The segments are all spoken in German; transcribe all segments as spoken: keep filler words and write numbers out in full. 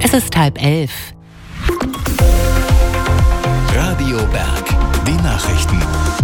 Es ist halb elf. Radio Berg, die Nachrichten.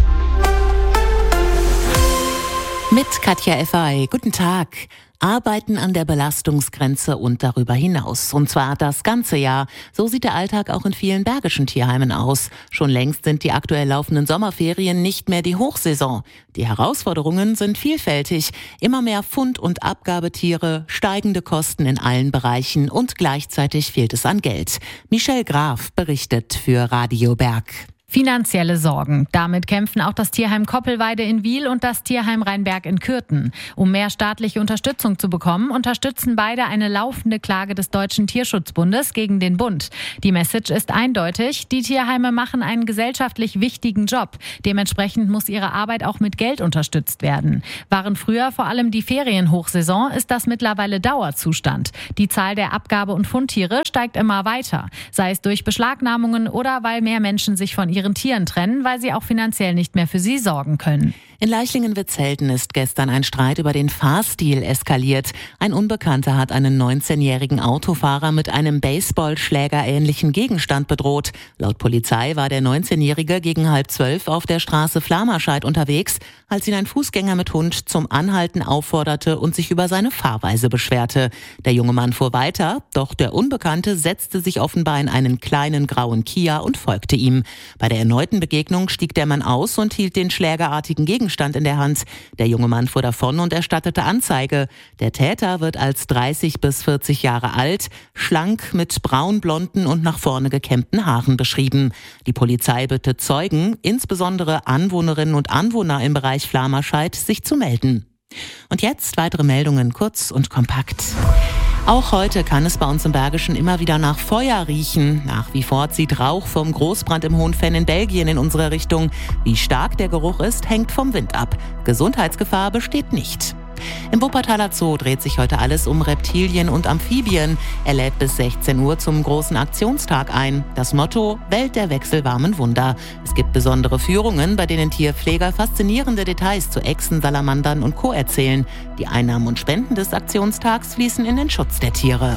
Mit Katja Effay. Guten Tag. Arbeiten an der Belastungsgrenze und darüber hinaus. Und zwar das ganze Jahr. So sieht der Alltag auch in vielen bergischen Tierheimen aus. Schon längst sind die aktuell laufenden Sommerferien nicht mehr die Hochsaison. Die Herausforderungen sind vielfältig. Immer mehr Fund- und Abgabetiere, steigende Kosten in allen Bereichen und gleichzeitig fehlt es an Geld. Michelle Graf berichtet für Radio Berg. Finanzielle Sorgen. Damit kämpfen auch das Tierheim Koppelweide in Wiel und das Tierheim Rheinberg in Kürten. Um mehr staatliche Unterstützung zu bekommen, unterstützen beide eine laufende Klage des Deutschen Tierschutzbundes gegen den Bund. Die Message ist eindeutig. Die Tierheime machen einen gesellschaftlich wichtigen Job. Dementsprechend muss ihre Arbeit auch mit Geld unterstützt werden. Waren früher vor allem die Ferienhochsaison, ist das mittlerweile Dauerzustand. Die Zahl der Abgabe- und Fundtiere steigt immer weiter. Sei es durch Beschlagnahmungen oder weil mehr Menschen sich von ihren ihren Tieren trennen, weil sie auch finanziell nicht mehr für sie sorgen können. In Leichlingen-Witzelten ist gestern ein Streit über den Fahrstil eskaliert. Ein Unbekannter hat einen neunzehnjährigen Autofahrer mit einem Baseballschläger-ähnlichen Gegenstand bedroht. Laut Polizei war der neunzehnjährige gegen halb zwölf auf der Straße Flamerscheid unterwegs, als ihn ein Fußgänger mit Hund zum Anhalten aufforderte und sich über seine Fahrweise beschwerte. Der junge Mann fuhr weiter, doch der Unbekannte setzte sich offenbar in einen kleinen grauen Kia und folgte ihm. Bei der erneuten Begegnung stieg der Mann aus und hielt den schlägerartigen Gegenstand in der Hand. Der junge Mann fuhr davon und erstattete Anzeige. Der Täter wird als dreißig bis vierzig Jahre alt, schlank mit braun-blonden und nach vorne gekämmten Haaren beschrieben. Die Polizei bittet Zeugen, insbesondere Anwohnerinnen und Anwohner im Bereich Flamerscheid, sich zu melden. Und jetzt weitere Meldungen, kurz und kompakt. Auch heute kann es bei uns im Bergischen immer wieder nach Feuer riechen. Nach wie vor zieht Rauch vom Großbrand im Hohenfenn in Belgien in unsere Richtung. Wie stark der Geruch ist, hängt vom Wind ab. Gesundheitsgefahr besteht nicht. Im Wuppertaler Zoo dreht sich heute alles um Reptilien und Amphibien. Er lädt bis sechzehn Uhr zum großen Aktionstag ein. Das Motto: Welt der wechselwarmen Wunder. Es gibt besondere Führungen, bei denen Tierpfleger faszinierende Details zu Echsen, Salamandern und Co. erzählen. Die Einnahmen und Spenden des Aktionstags fließen in den Schutz der Tiere.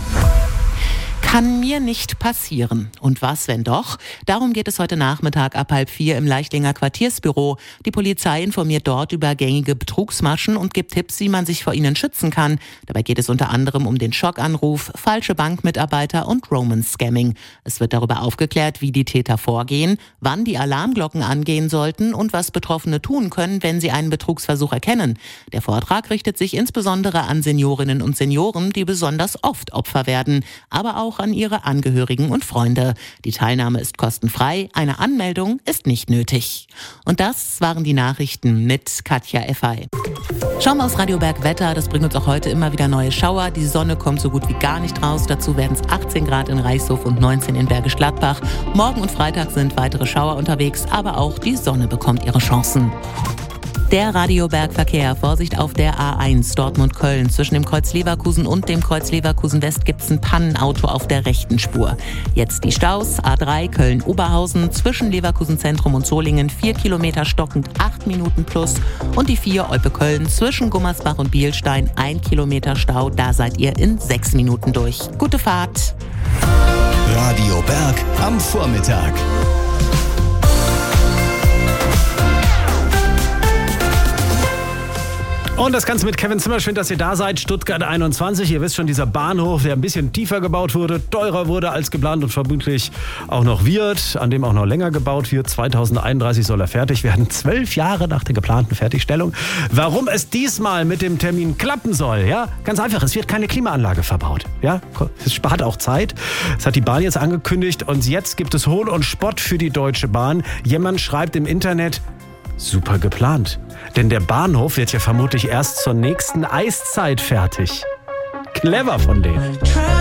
Kann mir nicht passieren. Und was, wenn doch? Darum geht es heute Nachmittag ab halb vier im Leichtlinger Quartiersbüro. Die Polizei informiert dort über gängige Betrugsmaschen und gibt Tipps, wie man sich vor ihnen schützen kann. Dabei geht es unter anderem um den Schockanruf, falsche Bankmitarbeiter und Romance-Scamming. Es wird darüber aufgeklärt, wie die Täter vorgehen, wann die Alarmglocken angehen sollten und was Betroffene tun können, wenn sie einen Betrugsversuch erkennen. Der Vortrag richtet sich insbesondere an Seniorinnen und Senioren, die besonders oft Opfer werden, aber auch an ihre Angehörigen und Freunde. Die Teilnahme ist kostenfrei, eine Anmeldung ist nicht nötig. Und das waren die Nachrichten mit Katja Effay. Schauen wir aufs Radio Berg Wetter, das bringt uns auch heute immer wieder neue Schauer. Die Sonne kommt so gut wie gar nicht raus, dazu werden es achtzehn Grad in Reichshof und neunzehn in Bergisch Gladbach. Morgen und Freitag sind weitere Schauer unterwegs, aber auch die Sonne bekommt ihre Chancen. Der Radio Berg Verkehr. Vorsicht auf der A eins Dortmund-Köln. Zwischen dem Kreuz Leverkusen und dem Kreuz Leverkusen West gibt es ein Pannenauto auf der rechten Spur. Jetzt die Staus. A drei Köln-Oberhausen zwischen Leverkusen Zentrum und Solingen vier Kilometer stockend, acht Minuten plus. Und die vier Olpe-Köln zwischen Gummersbach und Bielstein ein Kilometer Stau. Da seid ihr in sechs Minuten durch. Gute Fahrt. Radio Berg am Vormittag. Und das Ganze mit Kevin Zimmer. Schön, dass ihr da seid. Stuttgart einundzwanzig. Ihr wisst schon, dieser Bahnhof, der ein bisschen tiefer gebaut wurde, teurer wurde als geplant und vermutlich auch noch wird, an dem auch noch länger gebaut wird. zweitausendeinunddreißig soll er fertig werden. Zwölf Jahre nach der geplanten Fertigstellung. Warum es diesmal mit dem Termin klappen soll? Ja, ganz einfach. Es wird keine Klimaanlage verbaut. Ja, es spart auch Zeit. Das hat die Bahn jetzt angekündigt. Und jetzt gibt es Hohn und Spott für die Deutsche Bahn. Jemand schreibt im Internet: Super geplant. Denn der Bahnhof wird ja vermutlich erst zur nächsten Eiszeit fertig. Clever von denen.